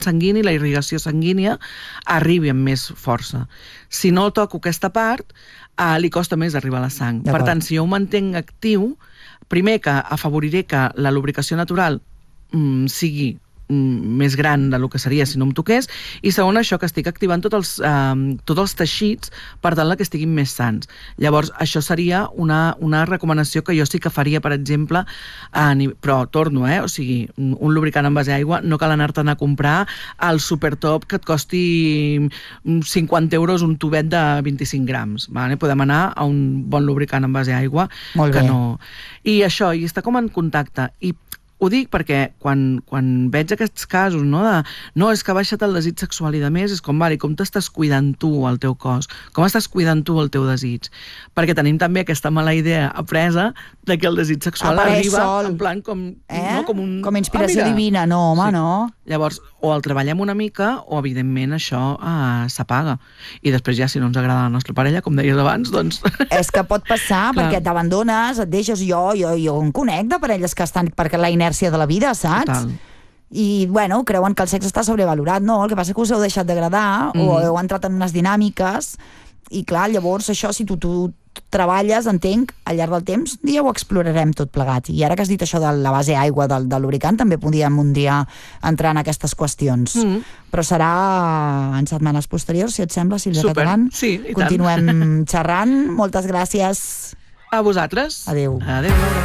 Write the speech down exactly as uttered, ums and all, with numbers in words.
sanguini, la irrigació sanguínia, arribi amb més força. Si no toco aquesta part, eh, li costa més arribar a la sang. Per tant, si jo ho mantenc actiu, primer que afavoriré que la lubricació natural mm, sigui més gran del que seria si no em toqués, i segon, això, que estic activant tots els, eh, tots els teixits per tal que estiguin més sants. Llavors, això seria una, una recomanació que jo sí que faria, per exemple, eh, però torno, eh? O sigui, un lubricant en base a aigua, no cal anar-te'n a comprar el supertop que et costi cinquanta euros un tubet de vint-i-cinc grams. Vale? Podem anar a un bon lubricant en base a aigua. Molt que bé. no... I això, i està com en contacte. I ho dic perquè quan, quan veig aquests casos, no, de, no, és que ha baixat el desig sexual i de més, és com, vale, com t'estàs cuidant tu el teu cos? Com estàs cuidant tu el teu desig? Perquè tenim també aquesta mala idea apresa de que el desig sexual Apareix arriba sol. en plan com, Eh? no, com un... Com a inspiració Ah, mira. divina, no, home, Sí. no. Llavors, o el treballem una mica o, evidentment, això eh, s'apaga. I després ja, si no ens agrada la nostra parella, com deies abans, doncs... És que pot passar Clar. perquè t'abandones, et deixes, jo, jo, jo en conec de parelles que estan perquè la inèrcia de la vida, saps? Total. I, bueno, creuen que el sexe està sobrevalorat, no? El que passa és que us heu deixat d'agradar, Mhm. o heu entrat en unes dinàmiques, i clar, llavors això, si tu, tu treballes, entenc, al llarg del temps, un dia ho explorarem tot plegat. I ara que has dit això de la base aigua del, del lubricant, també podíem un dia entrar en aquestes qüestions. Mhm. Però serà en setmanes posteriors, si et sembla, Sílvia Super. Catalán. Sí, i tant. Continuem xerrant. Moltes gràcies. A vosaltres. Adéu. Adéu.